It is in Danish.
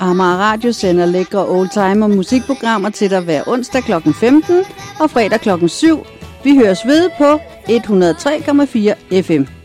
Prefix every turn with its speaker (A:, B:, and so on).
A: Amager Radio sender lækre oldtimer musikprogrammer til dig hver onsdag kl. 15 og fredag kl. 7. Vi høres ved på 103,4 FM.